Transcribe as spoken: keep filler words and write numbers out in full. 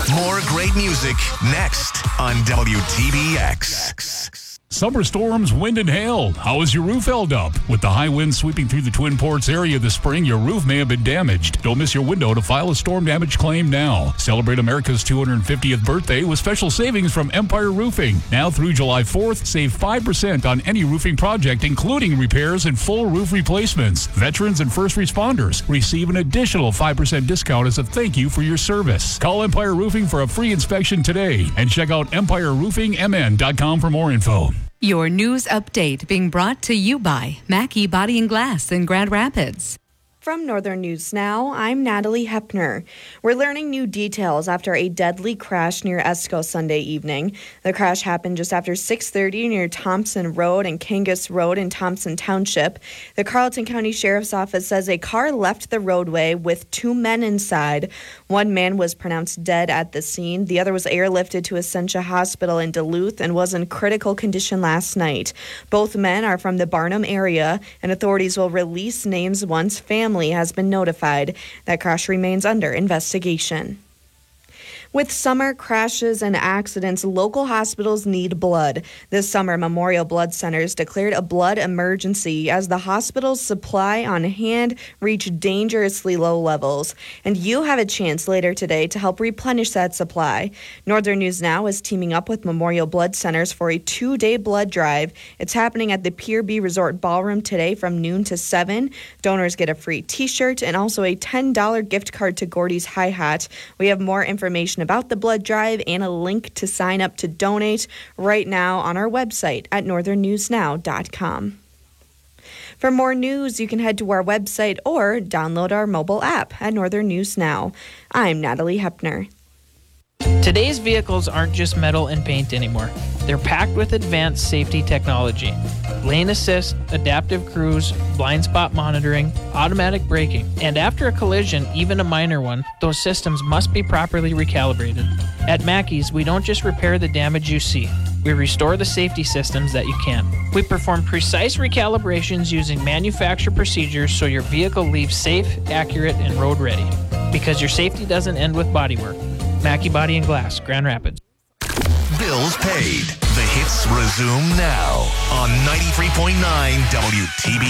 More great music next on W T B X. Summer storms, wind, and hail. How is your roof held up? With the high winds sweeping through the Twin Ports area this spring, your roof may have been damaged. Don't miss your window to file a storm damage claim now. Celebrate America's two hundred fiftieth birthday with special savings from Empire Roofing. Now through July fourth, save five percent on any roofing project, including repairs and full roof replacements. Veterans and first responders receive an additional five percent discount as a thank you for your service. Call Empire Roofing for a free inspection today and check out empire roofing m n dot com for more info. Your news update being brought to you by Mackey Body and Glass in Grand Rapids. From Northern News Now, I'm Natalie Hepner. We're learning new details after a deadly crash near Esco Sunday evening. The crash happened just after six thirty near Thompson Road and Kangas Road in Thompson Township. The Carleton County Sheriff's Office says a car left the roadway with two men inside. One man was pronounced dead at the scene. The other was airlifted to Essentia Hospital in Duluth and was in critical condition last night. Both men are from the Barnum area, and authorities will release names once family has been notified. That crash remains under investigation. With summer crashes and accidents, local hospitals need blood. This summer, Memorial Blood Centers declared a blood emergency as the hospital's supply on hand reached dangerously low levels. And you have a chance later today to help replenish that supply. Northern News Now is teaming up with Memorial Blood Centers for a two-day blood drive. It's happening at the Pier B Resort Ballroom today from noon to seven. Donors get a free t-shirt and also a ten dollars gift card to Gordy's Hi Hat. We have more information about the blood drive and a link to sign up to donate right now on our website at northern news now dot com. For more news, you can head to our website or download our mobile app at Northern News Now. I'm Natalie Hepner. Today's vehicles aren't just metal and paint anymore. They're packed with advanced safety technology. Lane assist, adaptive cruise, blind spot monitoring, automatic braking, and after a collision, even a minor one, those systems must be properly recalibrated. At Mackey's, we don't just repair the damage you see. We restore the safety systems that you can't. We perform precise recalibrations using manufacturer procedures so your vehicle leaves safe, accurate, and road ready. Because your safety doesn't end with bodywork. Mackey Body and Glass, Grand Rapids. Bills paid. The hits resume now on ninety-three point nine W T B.